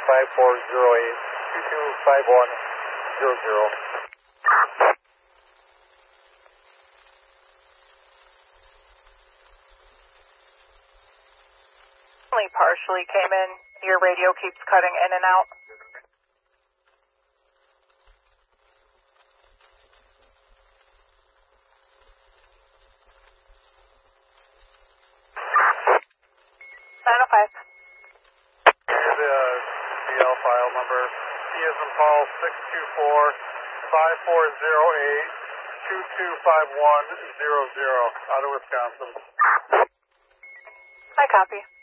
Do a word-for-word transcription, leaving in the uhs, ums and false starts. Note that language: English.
five four zero eight two two five one zero zero. Only partially came in. Your radio keeps cutting in and out. nine oh five. Here's the D L file number. P as in Paul six two four five four zero eight two two five one zero zero out of Wisconsin. I copy.